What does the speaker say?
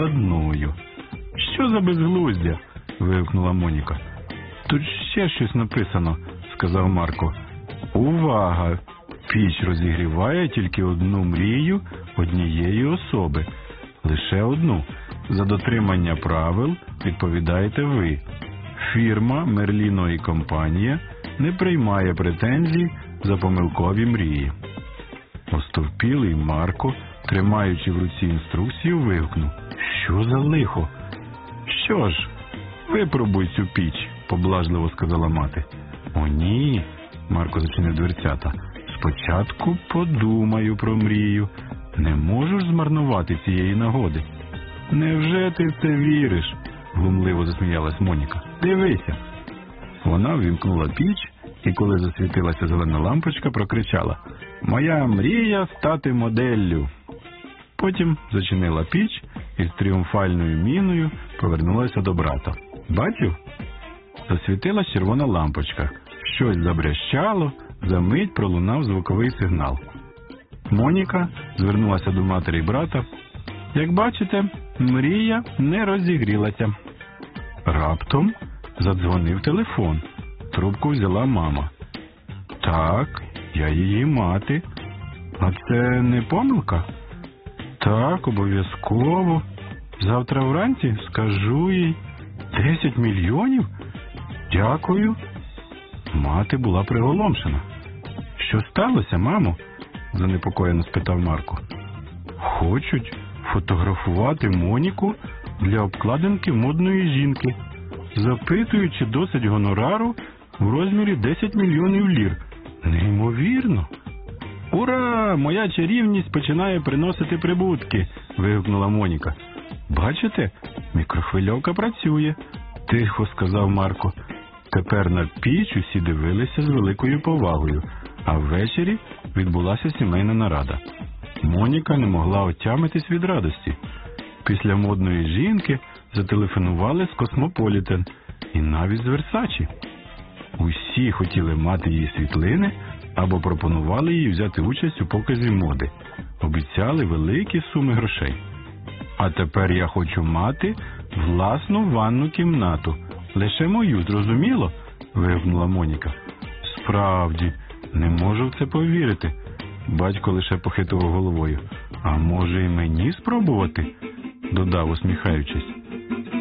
розкладною. «Що за безглуздя?» – вигукнула Моніка. «Тут ще щось написано», – сказав Марко. «Увага! Піч розігріває тільки одну мрію однієї особи. Лише одну. За дотримання правил відповідаєте ви. Фірма Мерліно і компанія не приймає претензій за помилкові мрії». Остовпілий Марко, тримаючи в руці інструкцію, вигукнув: «Що за лихо?» «Що ж, випробуй цю піч», – поблажливо сказала мати. «О, ні», – Марко зачинив дверцята. «Спочатку подумаю про мрію. Не можу ж змарнувати цієї нагоди». «Невже ти в це віриш?» – глумливо засміялась Моніка. «Дивися». Вона ввімкнула піч, і коли засвітилася зелена лампочка, прокричала: «Моя мрія стати моделлю». Потім зачинила піч і з тріумфальною міною повернулася до брата. «Бачив?» Засвітилась червона лампочка. Щось забрящало, за мить пролунав звуковий сигнал. Моніка звернулася до матері й брата. «Як бачите, мрія не розігрілася». Раптом задзвонив телефон. Трубку взяла мама. «Так, я її мати. А це не помилка?» «Так, обов'язково. Завтра вранці скажу їй. 10 мільйонів? Дякую». Мати була приголомшена. «Що сталося, мамо?» – занепокоєно спитав Марко. «Хочуть фотографувати Моніку для обкладинки модної жінки. Запитують, чи досить гонорару в розмірі 10 мільйонів лір. Неймовірно!» «Ура! Моя чарівність починає приносити прибутки!» – вигукнула Моніка. «Бачите, мікрохвильовка працює», – тихо сказав Марко. Тепер на піч усі дивилися з великою повагою, а ввечері відбулася сімейна нарада. Моніка не могла отямитись від радості. Після модної жінки зателефонували з Космополітен і навіть з Версачі. Усі хотіли мати її світлини або пропонували їй взяти участь у показі моди. Обіцяли великі суми грошей. «А тепер я хочу мати власну ванну кімнату. Лише мою, зрозуміло?» – вигукнула Моніка. «Справді, не можу в це повірити». Батько лише похитував головою. «А може і мені спробувати?» – додав, усміхаючись.